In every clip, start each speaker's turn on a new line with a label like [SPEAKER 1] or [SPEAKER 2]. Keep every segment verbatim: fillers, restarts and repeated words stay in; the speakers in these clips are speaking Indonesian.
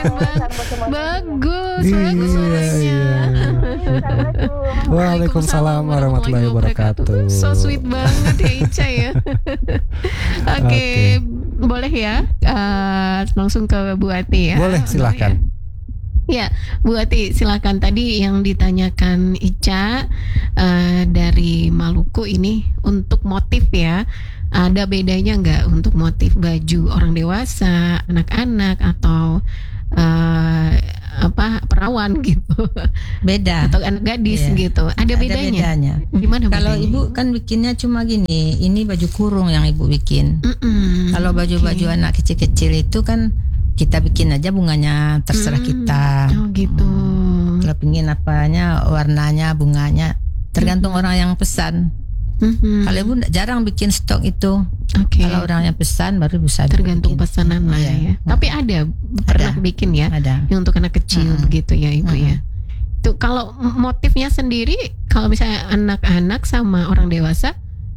[SPEAKER 1] Bagus,
[SPEAKER 2] Iya,
[SPEAKER 1] bagus suaranya.
[SPEAKER 2] iya. Waalaikumsalam warahmatullahi wabarakatuh.
[SPEAKER 1] So sweet banget ya Ica ya. Oke,
[SPEAKER 2] Oke.
[SPEAKER 1] boleh ya uh, langsung ke Bu Ati ya.
[SPEAKER 2] Boleh, silahkan.
[SPEAKER 1] Ya, Bu Ati silakan. Tadi yang ditanyakan Ica uh, dari Maluku ini untuk motif ya. Ada bedanya nggak untuk motif baju orang dewasa, anak-anak atau uh, apa perawan gitu?
[SPEAKER 3] Beda.
[SPEAKER 1] Atau anak gadis
[SPEAKER 3] Iya.
[SPEAKER 1] gitu. Ada bedanya?
[SPEAKER 3] bedanya.
[SPEAKER 1] Gimana
[SPEAKER 3] Kalau
[SPEAKER 1] bedanya?
[SPEAKER 3] ibu kan bikinnya cuma gini, ini baju kurung yang ibu bikin.
[SPEAKER 1] Mm-mm.
[SPEAKER 3] Kalau baju-baju
[SPEAKER 1] Oke.
[SPEAKER 3] anak kecil-kecil itu kan kita bikin aja bunganya, terserah
[SPEAKER 1] Mm.
[SPEAKER 3] kita.
[SPEAKER 1] Oh gitu.
[SPEAKER 3] Kalau pingin apanya, warnanya, bunganya, tergantung orang yang pesan.
[SPEAKER 1] Mhm.
[SPEAKER 3] Kalau ibu jarang bikin stok itu.
[SPEAKER 1] Oke.
[SPEAKER 3] Kalau orang yang pesan baru bisa
[SPEAKER 1] Tergantung
[SPEAKER 3] bikin.
[SPEAKER 1] pesanan lah
[SPEAKER 3] Iya.
[SPEAKER 1] ya. Tapi ada pernah
[SPEAKER 3] Ada.
[SPEAKER 1] bikin ya,
[SPEAKER 3] Ada.
[SPEAKER 1] yang untuk anak kecil
[SPEAKER 3] Mm-mm.
[SPEAKER 1] begitu ya ibu
[SPEAKER 3] Mm-mm.
[SPEAKER 1] ya. Tuh kalau motifnya sendiri, kalau misalnya anak-anak sama orang dewasa,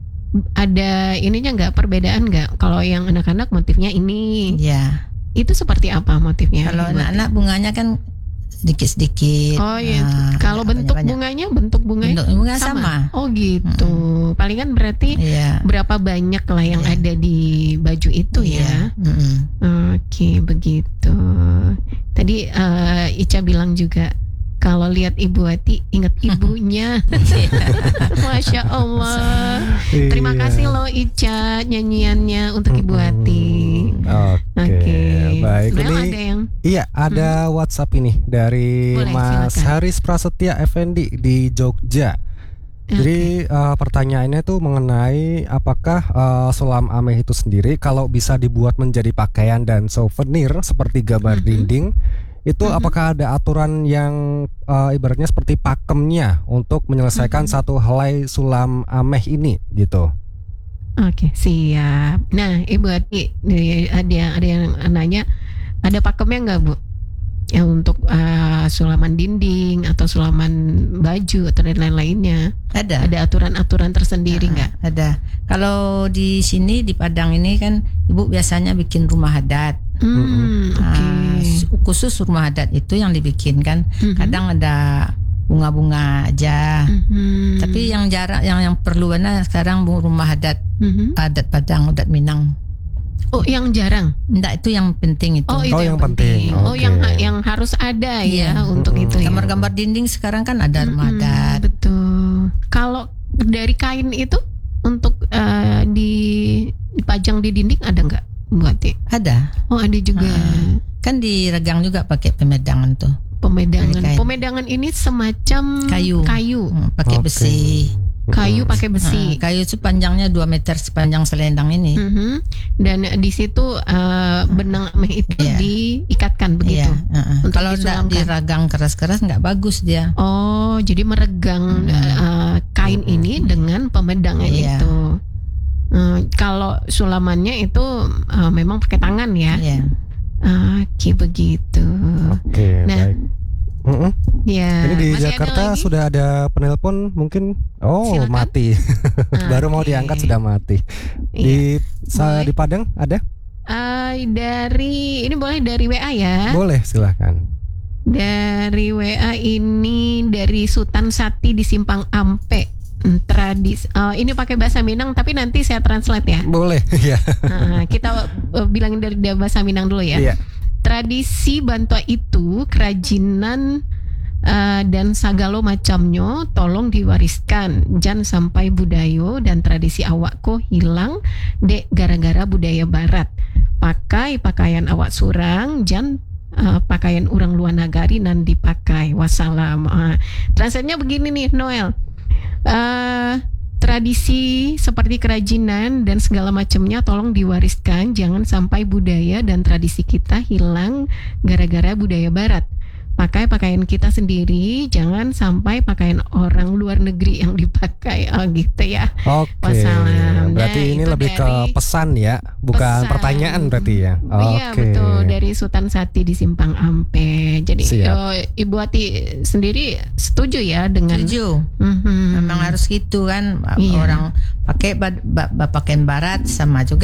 [SPEAKER 1] ada ininya nggak, perbedaan nggak? Kalau yang anak-anak motifnya ini,
[SPEAKER 3] Iya.
[SPEAKER 1] itu seperti apa motifnya?
[SPEAKER 3] Kalau
[SPEAKER 1] Ibu?
[SPEAKER 3] anak-anak bunganya kan sedikit-sedikit.
[SPEAKER 1] Oh iya.
[SPEAKER 3] Nah,
[SPEAKER 1] Kalau
[SPEAKER 3] nggak
[SPEAKER 1] bentuk
[SPEAKER 3] banyak-banyak.
[SPEAKER 1] bunganya, bentuk bunganya
[SPEAKER 3] Bentuk bunga sama.
[SPEAKER 1] Oh gitu. Palingan berarti
[SPEAKER 3] Iya.
[SPEAKER 1] berapa banyak lah yang
[SPEAKER 3] Iya.
[SPEAKER 1] ada di baju itu ya?
[SPEAKER 3] Iya. Mm-mm.
[SPEAKER 1] Oke, begitu. Tadi eh, Ica bilang juga kalau lihat Ibu Ati ingat ibunya. Masya Allah. Terima
[SPEAKER 2] Iya.
[SPEAKER 1] kasih loh Ica nyanyiannya untuk Ibu Ati.
[SPEAKER 2] Oke,
[SPEAKER 1] Oke.
[SPEAKER 2] baik.
[SPEAKER 1] Noel
[SPEAKER 2] Ini
[SPEAKER 1] ada yang
[SPEAKER 2] iya ada WhatsApp ini dari
[SPEAKER 1] Boleh,
[SPEAKER 2] Mas
[SPEAKER 1] silakan.
[SPEAKER 2] Haris Prasetya Effendi di Jogja. Jadi eh, pertanyaannya tuh mengenai apakah eh, sulam ameh itu sendiri kalau bisa dibuat menjadi pakaian dan souvenir seperti gambar
[SPEAKER 1] Mhm.
[SPEAKER 2] dinding, itu
[SPEAKER 1] Mhm.
[SPEAKER 2] apakah ada aturan yang eh, ibaratnya seperti pakemnya untuk menyelesaikan
[SPEAKER 1] Mhm.
[SPEAKER 2] satu helai sulam ameh ini gitu?
[SPEAKER 1] Oke, siap. Nah, Ibu Ati, nih, ada ada yang nanya, ada pakemnya nggak Bu? Yang untuk eh, sulaman dinding atau sulaman baju atau dan lain-lainnya,
[SPEAKER 3] Ada.
[SPEAKER 1] ada aturan-aturan tersendiri
[SPEAKER 3] Ah,
[SPEAKER 1] nggak?
[SPEAKER 3] Ada. Kalau di sini di Padang ini kan ibu biasanya bikin rumah adat.
[SPEAKER 1] Hmm, oke.
[SPEAKER 3] Ah, s- khusus rumah adat itu yang dibikin kan.
[SPEAKER 1] Mhm.
[SPEAKER 3] Kadang ada bunga-bunga aja.
[SPEAKER 1] Mhm.
[SPEAKER 3] Tapi yang jarak yang yang perlu benar sekarang bu- rumah adat
[SPEAKER 1] Mhm.
[SPEAKER 3] adat Padang, adat Minang.
[SPEAKER 1] Oh, yang jarang.
[SPEAKER 3] Enggak, itu yang penting itu.
[SPEAKER 1] Oh, itu
[SPEAKER 2] Oh,
[SPEAKER 1] yang,
[SPEAKER 2] yang penting.
[SPEAKER 1] penting. Oh,
[SPEAKER 2] Oke.
[SPEAKER 1] yang ha- yang harus ada ya
[SPEAKER 3] Iya.
[SPEAKER 1] untuk
[SPEAKER 2] Mm-mm.
[SPEAKER 1] itu ya.
[SPEAKER 3] Gambar-gambar dinding sekarang kan ada rumah
[SPEAKER 1] Mm-mm,
[SPEAKER 3] adat.
[SPEAKER 1] betul. Kalau dari kain itu untuk eh, di dipajang di dinding ada nggak Bu Ati?
[SPEAKER 3] Ada.
[SPEAKER 1] Oh, ada juga.
[SPEAKER 3] Ah. Kan di Regang juga pakai pemedangan tuh.
[SPEAKER 1] Pemedangan.
[SPEAKER 3] Dari kain.
[SPEAKER 1] Pemedangan ini semacam
[SPEAKER 3] Kayu.
[SPEAKER 1] Kayu,
[SPEAKER 3] Hmm, pakai
[SPEAKER 2] Oke.
[SPEAKER 3] besi.
[SPEAKER 1] kayu pakai
[SPEAKER 3] Ah,
[SPEAKER 1] besi.
[SPEAKER 3] kayu itu panjangnya dua meter sepanjang selendang ini.
[SPEAKER 1] Mhm. Dan di situ eh, benang ameh itu
[SPEAKER 3] Iya.
[SPEAKER 1] diikatkan begitu.
[SPEAKER 3] Iya, uh-uh.
[SPEAKER 1] Untuk
[SPEAKER 3] Kalau enggak
[SPEAKER 1] disulamkan.
[SPEAKER 3] diragang keras-keras nggak bagus dia.
[SPEAKER 1] Oh, jadi meregang
[SPEAKER 3] Hmm.
[SPEAKER 1] eh, kain ini dengan pemedangan
[SPEAKER 3] Iya.
[SPEAKER 1] itu. Eh, kalau sulamannya itu eh, memang pakai tangan ya.
[SPEAKER 3] Iya.
[SPEAKER 1] Oke, begitu.
[SPEAKER 2] Oke,
[SPEAKER 1] Nah,
[SPEAKER 2] baik. Mm-mm.
[SPEAKER 1] Ya.
[SPEAKER 2] Ini di
[SPEAKER 1] masih ada
[SPEAKER 2] Jakarta
[SPEAKER 1] lagi?
[SPEAKER 2] sudah ada penelpon mungkin. Oh,
[SPEAKER 1] Silakan.
[SPEAKER 2] mati. Baru mau
[SPEAKER 1] Oke.
[SPEAKER 2] diangkat sudah mati.
[SPEAKER 1] Iya.
[SPEAKER 2] Di sa-
[SPEAKER 1] Boleh.
[SPEAKER 2] di Padang ada?
[SPEAKER 1] Eh, dari ini boleh dari W A ya.
[SPEAKER 2] Boleh, silahkan.
[SPEAKER 1] Dari W A ini dari Sultan Sati di Simpang Ampe. Hmm, Tradis. eh, ini pakai bahasa Minang tapi nanti saya translate ya.
[SPEAKER 2] Boleh, ya.
[SPEAKER 1] Nah, kita eh, bilangin dari dari bahasa Minang dulu ya.
[SPEAKER 2] Iya.
[SPEAKER 1] Tradisi bantua itu kerajinan eh, dan sagalo macamnya tolong diwariskan jangan sampai budaya dan tradisi awakku hilang dek gara-gara budaya barat. Pakai pakaian awak surang jangan eh, pakaian orang luar negari nan dipakai. Wassalam. Uh, translate-nya begini nih Noel. Eh, tradisi seperti kerajinan dan segala macamnya tolong diwariskan, jangan sampai budaya dan tradisi kita hilang gara-gara budaya barat. Pakai pakaian kita sendiri, jangan sampai pakaian orang luar negeri yang dipakai. Oh gitu ya.
[SPEAKER 2] Oke.
[SPEAKER 1] Wassalam.
[SPEAKER 2] Berarti
[SPEAKER 1] Nah,
[SPEAKER 2] ini
[SPEAKER 1] itu
[SPEAKER 2] lebih ke
[SPEAKER 1] dari
[SPEAKER 2] pesan ya, bukan
[SPEAKER 1] pesan.
[SPEAKER 2] pertanyaan berarti ya.
[SPEAKER 1] Iya
[SPEAKER 2] Oke.
[SPEAKER 1] betul, dari Sultan Sati di Simpang Ampe. Jadi
[SPEAKER 2] Siap.
[SPEAKER 1] eh, Ibu Ati sendiri setuju ya dengan
[SPEAKER 3] Tujuh.
[SPEAKER 1] Mhm.
[SPEAKER 3] Memang harus gitu kan.
[SPEAKER 1] Iya.
[SPEAKER 3] Orang pakai ba- ba- ba- pakaian barat sama juga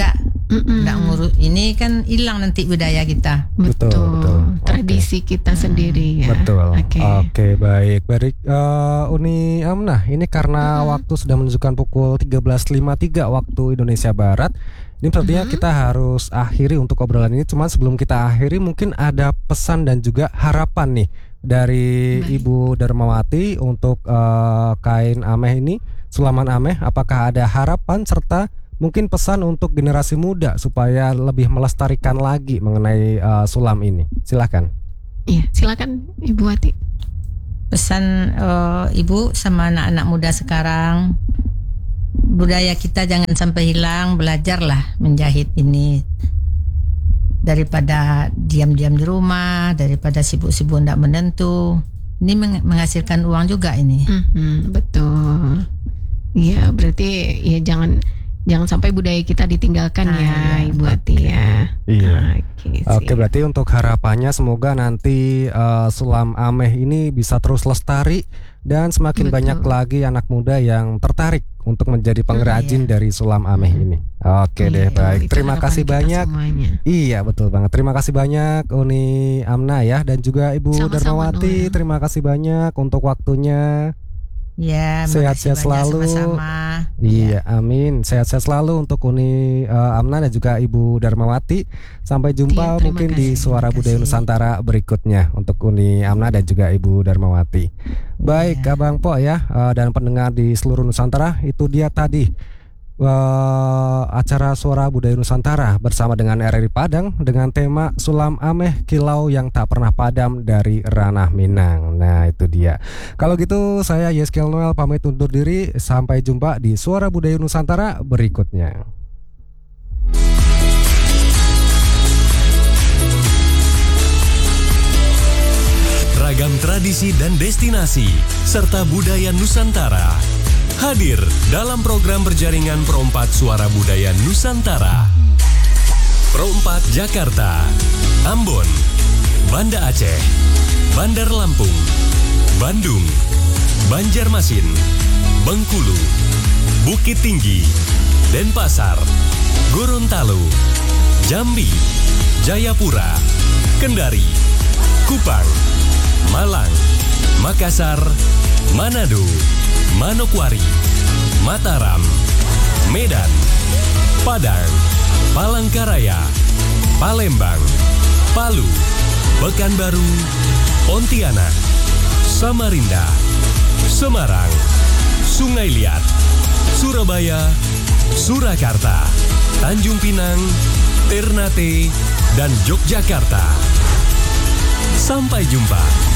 [SPEAKER 1] Mm-mm.
[SPEAKER 3] Nggak ngurus ini kan hilang nanti budaya kita.
[SPEAKER 1] Betul,
[SPEAKER 2] Betul, betul.
[SPEAKER 1] tradisi kita sendiri ya.
[SPEAKER 2] Betul.
[SPEAKER 1] Oke.
[SPEAKER 2] Oke, baik. Baik, eh, Uni Amnah, ini karena
[SPEAKER 1] Mm-mm.
[SPEAKER 2] waktu sudah menunjukkan pukul tiga belas lima puluh tiga waktu Indonesia Barat. Ini sepertinya
[SPEAKER 1] Mm-mm.
[SPEAKER 2] kita harus akhiri untuk obrolan ini. Cuman sebelum kita akhiri, mungkin ada pesan dan juga harapan nih dari
[SPEAKER 1] Baik.
[SPEAKER 2] Ibu Darmawati untuk eh, kain ameh ini, sulaman ameh. Apakah ada harapan serta mungkin pesan untuk generasi muda supaya lebih melestarikan lagi mengenai eh, sulam ini? Silakan.
[SPEAKER 1] Iya, silakan Ibu Wati.
[SPEAKER 3] Pesan eh, ibu sama anak-anak muda sekarang, budaya kita jangan sampai hilang, belajarlah menjahit ini. Daripada diam-diam di rumah, daripada sibuk-sibuk tidak menentu. Ini meng- menghasilkan uang juga ini.
[SPEAKER 1] Mhm, betul. Iya, berarti ya jangan jangan sampai budaya kita ditinggalkan
[SPEAKER 3] Ah,
[SPEAKER 1] ya,
[SPEAKER 3] iya.
[SPEAKER 1] Ibu Wati ya.
[SPEAKER 2] Iya.
[SPEAKER 1] Oke,
[SPEAKER 2] Oke,
[SPEAKER 1] sip.
[SPEAKER 2] berarti untuk harapannya semoga nanti eh, sulam ameh ini bisa terus lestari dan semakin
[SPEAKER 1] Betul.
[SPEAKER 2] banyak lagi anak muda yang tertarik untuk menjadi pengrajin
[SPEAKER 3] iya.
[SPEAKER 2] dari sulam ameh ini. Oke deh,
[SPEAKER 1] Iya,
[SPEAKER 2] baik.
[SPEAKER 1] itu
[SPEAKER 2] Terima
[SPEAKER 1] harapan
[SPEAKER 2] kasih
[SPEAKER 1] kita
[SPEAKER 2] banyak.
[SPEAKER 1] semuanya.
[SPEAKER 2] Iya, betul banget. Terima kasih banyak Uni Amnah ya, dan juga Ibu
[SPEAKER 1] Sama-sama,
[SPEAKER 2] Darmawati.
[SPEAKER 1] Noel.
[SPEAKER 2] Terima kasih banyak untuk waktunya.
[SPEAKER 3] Ya,
[SPEAKER 2] Sehat-sehat
[SPEAKER 3] makasih banyak
[SPEAKER 2] selalu.
[SPEAKER 3] sama-sama.
[SPEAKER 2] Iya, amin. Sehat-sehat selalu untuk Uni eh, Amnah dan juga Ibu Darmawati. Sampai jumpa
[SPEAKER 1] Iya, terima
[SPEAKER 2] mungkin di
[SPEAKER 1] kasih.
[SPEAKER 2] Suara
[SPEAKER 3] Terima
[SPEAKER 2] Budaya
[SPEAKER 3] kasih.
[SPEAKER 2] Nusantara berikutnya untuk Uni Amnah dan juga Ibu Darmawati. Baik,
[SPEAKER 3] Iya.
[SPEAKER 2] Abang Po ya, eh, dan pendengar di seluruh Nusantara, itu dia tadi eh, acara Suara Budaya Nusantara bersama dengan R R I Padang dengan tema Sulam Ameh Kilau yang Tak Pernah Padam dari Ranah Minang. Nah, itu dia. Kalau gitu saya Yeskel Noel pamit undur diri. Sampai jumpa di Suara Budaya Nusantara berikutnya.
[SPEAKER 4] Ragam tradisi dan destinasi serta budaya Nusantara hadir dalam program berjaringan Perompat Suara Budaya Nusantara. Perompat Jakarta, Ambon, Banda Aceh, Bandar Lampung, Bandung, Banjarmasin, Bengkulu, Bukit Tinggi, Denpasar, Gorontalo, Jambi, Jayapura, Kendari, Kupang, Malang, Makassar, Manado, Manokwari, Mataram, Medan, Padang, Palangkaraya, Palembang, Palu, Pekanbaru, Pontianak, Samarinda, Semarang, Sungai Liat, Surabaya, Surakarta, Tanjung Pinang, Ternate, dan Yogyakarta. Sampai jumpa.